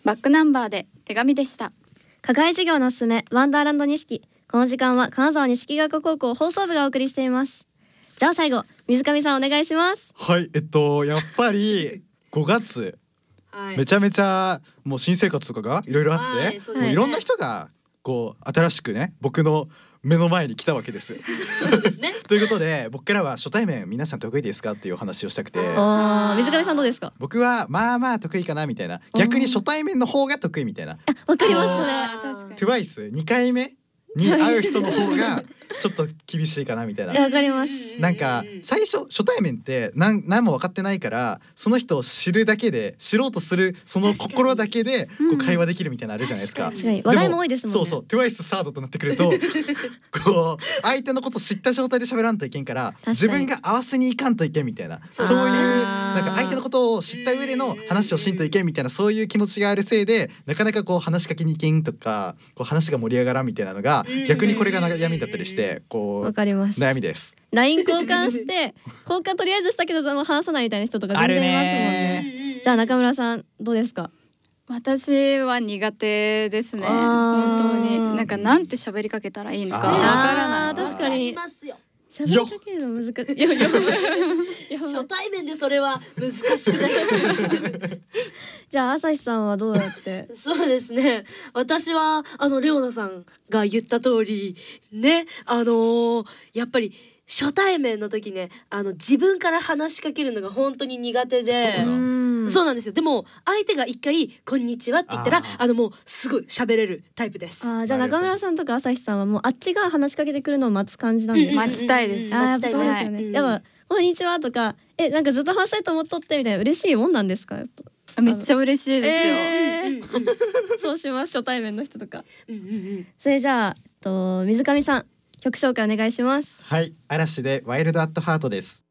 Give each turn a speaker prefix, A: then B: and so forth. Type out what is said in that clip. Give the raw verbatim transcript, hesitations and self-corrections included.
A: バックナンバーで手紙でした。
B: 課外授業のおすすめワンダーランド錦。この時間は金沢錦学校高校放送部がお送りしています。じゃあ最後水上さんお願いします。
C: はい、えっとやっぱりごがつ、はい、めちゃめちゃもう新生活とかがいろいろあって、はい、もういろんな人がこう新しくね僕の目の前に来たわけですよ。
D: そうですね。
C: ということで僕からは初対面皆さん得意ですかっていうお話をしたくて。
B: あ水上さんどうですか？
C: 僕はまあまあ得意かなみたいな、逆に初対面の方が得意みたいな。
B: わかりますそれ。
A: 確かに
C: トゥワイスにかいめに会う人の方がちょっと厳しいかなみたいな。
B: わかります。
C: なんか最初初対面って何何も分かってないから、その人を知るだけで知ろうとするその心だけでこう会話できるみたいなのあるじゃないですか。
B: 確かに話題も多いですもんね。
C: そうそう、トゥワイスサードとなってくるとこう相手のこと知った状態で喋らんといけんから、自分が合わせにいかんといけんみたいな、そういうなんか相手のことを知った上での話をしんといけんみたいな、そういう気持ちがあるせいでなかなかこう話しかけにいけんとか、こう話が盛り上がらんみたいなのが逆にこれが悩みだったりして、こう
B: わかります。
C: 悩みです。
B: ライン 交換して交換とりあえずしたけどその話さないみたいな人とか全然いますもんね。じゃあ中村さんどうですか？
A: 私は苦手ですね。本当になんかなんて喋りかけたらいいのかわからない。
B: 確かに喋りかけるの難しい。
D: 初対面でそれは難しくない。
B: じゃあ朝日さんはどうやって？
D: そうですね、私はあのレオナさんが言った通りね、あのー、やっぱり初対面の時ね、あの自分から話しかけるのが本当に苦手で、そうなんですよ。でも相手が一回こんにちはって言ったら、あ, あのもうすぐ喋れるタイプです。
B: あじゃあ中村さんとか朝日さんはもうあっちが話しかけてくるのを待つ感じなんですか？
A: 待ちたいです。
B: 待ちたいですよね。やっぱこんにちはとかえなんかずっと話したいと思っとってみたいな嬉しいもんなんですか？やっぱ
A: めっちゃ嬉しいですよ。
B: えー、そうします初対面の人とか。それじゃあと水上さん曲紹介お願いします。
C: はい、嵐でワイルドアットハートです。